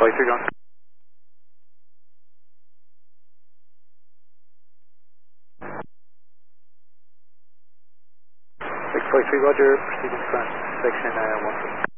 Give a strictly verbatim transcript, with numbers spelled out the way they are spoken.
forty-three gone. six forty-three, roger, proceeding to cross section uh, one.